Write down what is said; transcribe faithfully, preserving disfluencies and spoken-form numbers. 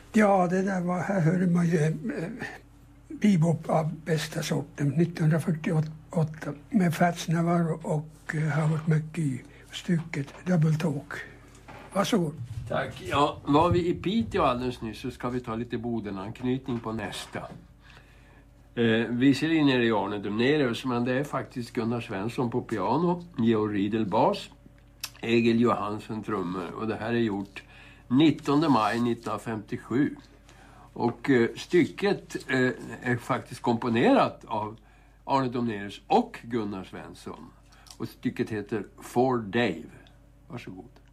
Ja, det där var, här hörde man ju eh, bebop av bästa sorten, nittonhundrafyrtioåtta, med Fats Navarro och eh, Howard McGee, stycket Double Talk. Varsågod. Tack. Ja, var vi i Piteå alldeles nyss så ska vi ta lite Boden-anknytning på nästa. Eh, visserligen är det Arne Domnerius, men det är faktiskt Gunnar Svensson på piano, Georg Riedel bas, Egil Johansson trummor, och det här är gjort nittonde maj nittonhundrafemtiosju. Och eh, stycket eh, är faktiskt komponerat av Arne Domnerius och Gunnar Svensson. Och stycket heter For Dave. Varsågod.